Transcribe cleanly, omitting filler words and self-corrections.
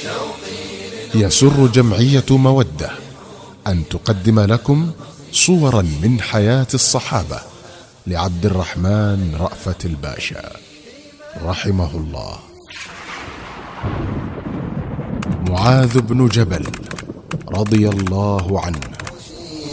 يسر جمعية مودة أن تقدم لكم صورا من حياة الصحابة لعبد الرحمن رأفت الباشا رحمه الله. معاذ بن جبل رضي الله عنه